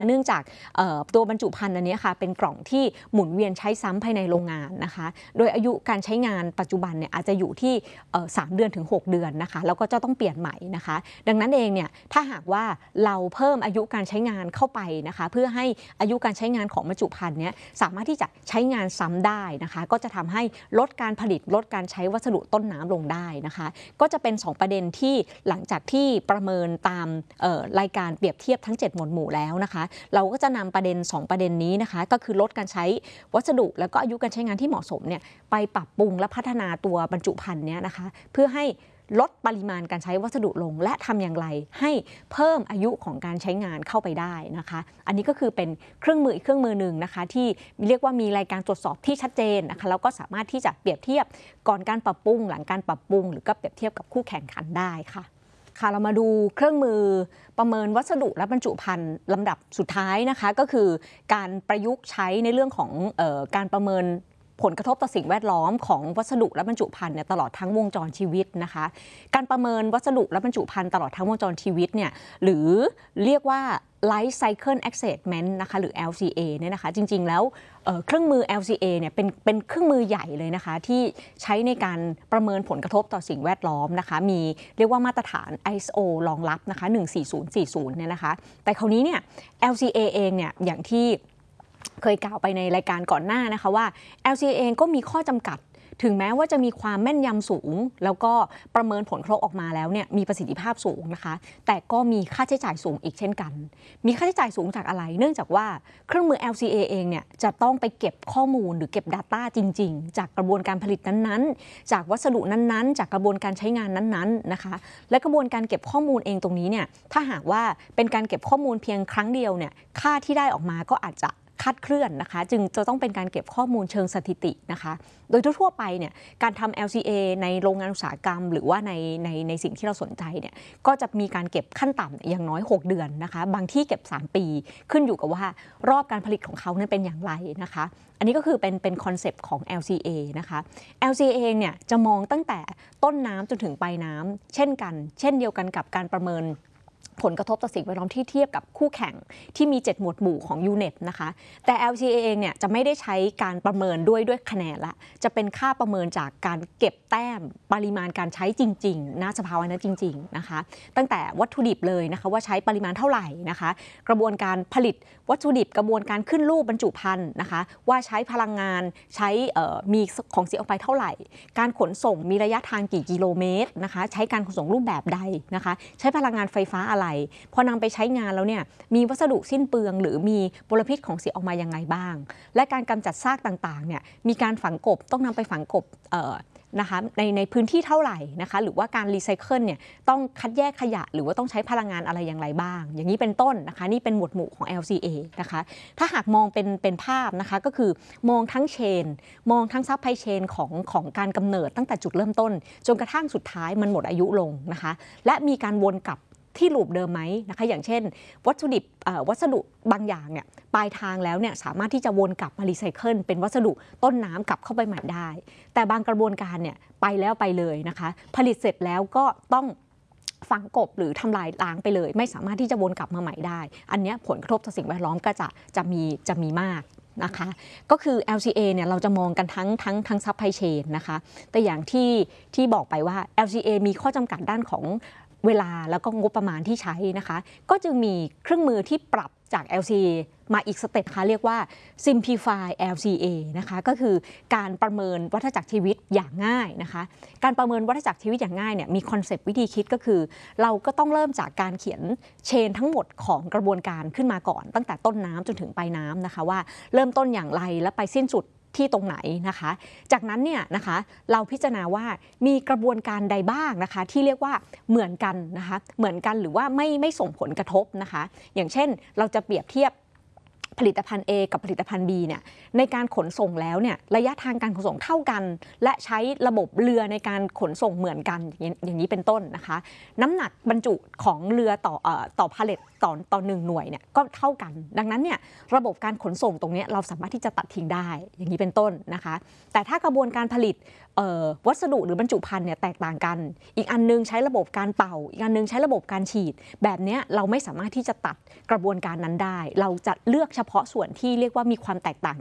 เนื่องจากตัวบรรจุภัณฑ์อันนี้ค่ะเป็นกล่องที่หมุนเวียนใช้ซ้ำภายในโรงงานนะคะโดยอายุการใช้งานปัจจุบันเนี่ยอาจจะอยู่ที่3 เดือนถึง 6 เดือนนะคะแล้วก็จะต้องเปลี่ยนใหม่นะคะดังนั้นเองเนี่ยถ้าหากว่าเราเพิ่มอายุการใช้งานเข้าไปนะคะเพื่อให้อายุการใช้งานของบรรจุภัณฑ์เนี้ยสามารถที่จะใช้งานซ้ำได้นะคะก็จะทำให้ลดการผลิตลดการใช้วัสดุต้นน้ำลงได้นะคะก็จะเป็น2ประเด็นที่หลังจากที่ประเมินตามรายการเปรียบเทียบทั้ง7หมวดหมู่แล้วนะคะเราก็จะนำประเด็น2ประเด็นนี้นะคะก็คือลดการใช้วัสดุแล้วก็อายุการใช้งานที่เหมาะสมเนี่ยไปปรับปรุงและพัฒนาตัวบรรจุภัณฑ์เนี้ยนะคะเพื่อให้ลดปริมาณการใช้วัสดุลงและทำอย่างไรให้เพิ่มอายุของการใช้งานเข้าไปได้นะคะอันนี้ก็คือเป็นเครื่องมืออีกเครื่องมือหนึ่งนะคะที่เรียกว่ามีรายการตรวจสอบที่ชัดเจนนะคะแล้วก็สามารถที่จะเปรียบเทียบก่อนการปรับปรุงหลังการปรับปรุงหรือก็เปรียบเทียบกับคู่แข่งขันได้ค่ะเรามาดูเครื่องมือประเมินวัสดุและบรรจุภัณฑ์ลำดับสุดท้ายนะคะก็คือการประยุกต์ใช้ในเรื่องของการประเมินผลกระทบต่อสิ่งแวดล้อมของวัสดุและบรรจุภัณฑ์เนี่ยตลอดทั้งวงจรชีวิตนะคะการประเมินวัสดุและบรรจุภัณฑ์ตลอดทั้งวงจรชีวิตเนี่ยหรือเรียกว่า Life Cycle Assessment นะคะหรือ LCA เนี่ยนะคะจริงๆแล้วเครื่องมือ LCA เนี่ยเป็นเครื่องมือใหญ่เลยนะคะที่ใช้ในการประเมินผลกระทบต่อสิ่งแวดล้อมนะคะมีเรียกว่ามาตรฐาน ISO รองรับนะคะ14040เนี่ยนะคะแต่คราวนี้เนี่ย LCA เองเนี่ยอย่างที่เคยกล่าวไปในรายการก่อนหน้านะคะว่า LCA เองก็มีข้อจำกัดถึงแม้ว่าจะมีความแม่นยำสูงแล้วก็ประเมินผลกระทบออกมาแล้วเนี่ยมีประสิทธิภาพสูงนะคะแต่ก็มีค่าใช้จ่ายสูงอีกเช่นกันมีค่าใช้จ่ายสูงจากอะไรเนื่องจากว่าเครื่องมือ LCA เองเนี่ยจะต้องไปเก็บข้อมูลหรือเก็บ Data จริงๆจากกระบวนการผลิตนั้นๆจากวัสดุนั้นๆจากกระบวนการใช้งานนั้นๆนะคะและกระบวนการเก็บข้อมูลเองตรงนี้เนี่ยถ้าหากว่าเป็นการเก็บข้อมูลเพียงครั้งเดียวเนี่ยค่าที่ได้ออกมาก็อาจจะคลาดเคลื่อนนะคะจึงจะต้องเป็นการเก็บข้อมูลเชิงสถิตินะคะโดยทั่วไปเนี่ยการทำ LCA ในโรงงานอุตสาหกรรมหรือว่าในสิ่งที่เราสนใจเนี่ยก็จะมีการเก็บขั้นต่ำอย่างน้อย6 เดือนนะคะบางที่เก็บ3 ปีขึ้นอยู่กับว่ารอบการผลิตของเขานั้นเป็นอย่างไรนะคะอันนี้ก็คือเป็นคอนเซปต์ของ LCA นะคะ LCA เองเนี่ยจะมองตั้งแต่ต้นน้ำจนถึงปลายน้ำเช่นเดียวกันกับการประเมินผลกระทบต่อสิ่งแวดล้อมที่เทียบกับคู่แข่งที่มี7หมวดหมู่ของ UNEP นะคะแต่ LCA เองเนี่ยจะไม่ได้ใช้การประเมินด้วยคะแนนละจะเป็นค่าประเมินจากการเก็บแต้มปริมาณการใช้จริงๆณสภาวะนั้นจริงๆนะคะตั้งแต่วัตถุดิบเลยนะคะว่าใช้ปริมาณเท่าไหร่นะคะกระบวนการผลิตวัตถุดิบกระบวนการขึ้นรูปบรรจุภัณฑ์นะคะว่าใช้พลังงานใช้มีของเสียออกไปเท่าไหร่การขนส่งมีระยะทางกี่กิโลเมตรนะคะใช้การขนส่งรูปแบบใดนะคะใช้พลังงานไฟฟ้าอะไรพอนำไปใช้งานแล้วเนี่ยมีวัสดุสิ้นเปลืองหรือมีมลพิษของเสียออกมายังไงบ้างและการกำจัดซากต่างๆเนี่ยมีการฝังกลบต้องนำไปฝังกลบนะคะในพื้นที่เท่าไหร่นะคะหรือว่าการรีไซเคิลเนี่ยต้องคัดแยกขยะหรือว่าต้องใช้พลังงานอะไรอย่างไรบ้างอย่างนี้เป็นต้นนะคะนี่เป็นหมวดหมู่ของ LCA นะคะถ้าหากมองเป็นภาพนะคะก็คือมองทั้งเชนมองทั้งซัพพลายเชนของการกำเนิดตั้งแต่จุดเริ่มต้นจนกระทั่งสุดท้ายมันหมดอายุลงนะคะและมีการวนกลับที่ลูปเดิมไหมนะคะอย่างเช่นวัสดุบางอย่างเนี่ยปลายทางแล้วเนี่ยสามารถที่จะวนกลับมารีไซเคิลเป็นวัสดุต้นน้ำกลับเข้าไปใหม่ได้แต่บางกระบวนการเนี่ยไปแล้วไปเลยนะคะผลิตเสร็จแล้วก็ต้องฝังกลบหรือทำลายล้างไปเลยไม่สามารถที่จะวนกลับมาใหม่ได้อันนี้ผลกระทบต่อสิ่งแวดล้อมก็จะมีมากนะคะก็คือ LCA เนี่ยเราจะมองกันทั้งซัพพลายเชนนะคะแต่อย่างที่บอกไปว่า LCA มีข้อจำกัดด้านของเวลาแล้วก็งบประมาณที่ใช้นะคะก็จึงมีเครื่องมือที่ปรับจาก LCA มาอีกสเต็ปค่ะเรียกว่า Simplify LCA นะคะก็คือการประเมินวัฏจักรชีวิตอย่างง่ายนะคะการประเมินวัฏจักรชีวิตอย่างง่ายเนี่ยมีคอนเซปต์วิธีคิดก็คือเราก็ต้องเริ่มจากการเขียนเชนทั้งหมดของกระบวนการขึ้นมาก่อนตั้งแต่ต้นน้ำจนถึงปลายน้ำนะคะว่าเริ่มต้นอย่างไรและไปสิ้นสุดที่ตรงไหนนะคะจากนั้นเนี่ยนะคะเราพิจารณาว่ามีกระบวนการใดบ้างนะคะที่เรียกว่าเหมือนกันนะคะเหมือนกันหรือว่าไม่ส่งผลกระทบนะคะอย่างเช่นเราจะเปรียบเทียบผลิตภัณฑ์ A กับผลิตภัณฑ์ B เนี่ยในการขนส่งแล้วเนี่ยระยะทางการขนส่งเท่ากันและใช้ระบบเรือในการขนส่งเหมือนกันอย่างนี้เป็นต้นนะคะน้ำหนักบรรจุของเรือต่อพาเลตต่อ1 หน่วยเนี่ยก็เท่ากันดังนั้นเนี่ยระบบการขนส่งตรงนี้เราสามารถที่จะตัดทิ้งได้อย่างนี้เป็นต้นนะคะแต่ถ้ากระบวนการผลิตวัสดุหรือบรรจุภัณฑ์เนี่ยแตกต่างกันอีกอันนึงใช้ระบบการเป่าอีกอันนึงใช้ระบบการฉีดแบบนี้เราไม่สามารถที่จะตัดกระบวนการนั้นได้เราจะเลือกเฉพาะส่วนที่เรียกว่ามีความแตกต่าง